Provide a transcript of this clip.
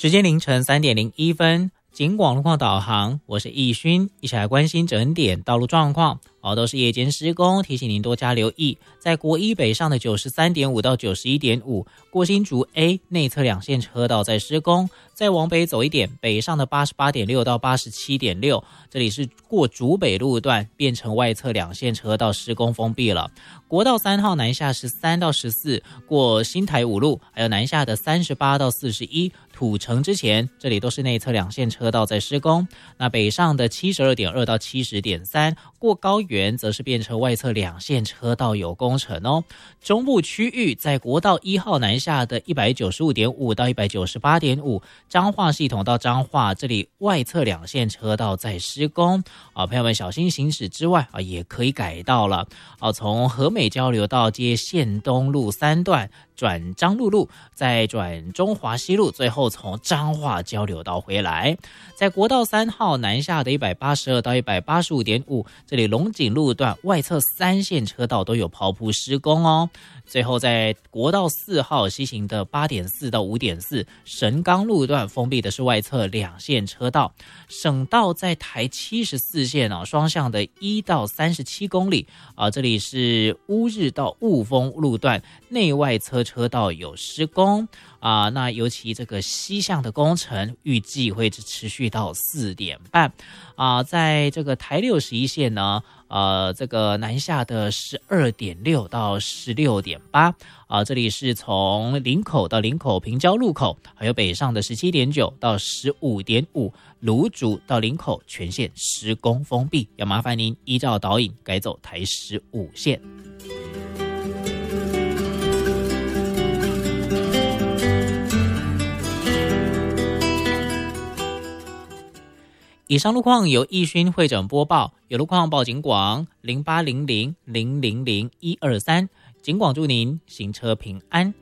时间凌晨3:01，警广路况导航，我是易勋，一起来关心整点道路状况。都是夜间施工，提醒您多加留意。在国一北上的93.5到91.5，过新竹 A 内侧两线车道在施工。再往北走一点，北上的88.6到87.6，这里是过竹北路段，变成外侧两线车道施工封闭了。国道3号南下13到14，过新台五路，还有南下的38到41，土城之前，这里都是内侧两线车道在施工。那北上的72.2到70.3，过高原则是变成外侧两线车道有工程哦。中部区域在国道1号南下的195.5到198.5，彰化系统到彰化，这里外侧两线车道在施工朋友们小心行驶之外也可以改道了从和美交流道接县东路3段，转彰鹿路，再转中华西路，最后从彰化交流道回来。在国道3号南下的182到185.5，这里龙井路段外侧3线车道都有刨铺施工哦。最后在国道4号西行的8.4到5.4，神冈路段封闭的是外侧两线车道。省道在台74线双向的1到37公里这里是乌日到雾峰路段内外车道有施工那尤其这个西向的工程预计会持续到4点半在这个台61线呢这个南下的12.6到16.8这里是从林口到林口平交路口，还有北上的17.9到15.5，芦竹到林口全线施工封闭，要麻烦您依照导引改走台15线。以上路况由易勋会诊播报，有路况报警广0800000123，警广祝您行车平安。